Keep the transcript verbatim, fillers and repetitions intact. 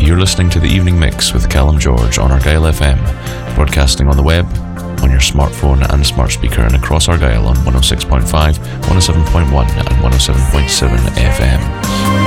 You're listening to The Evening Mix with Callum George on Argyle F M, broadcasting on the web, on your smartphone and smart speaker, and across Argyle on one oh six point five, one oh seven point one and one oh seven point seven F M.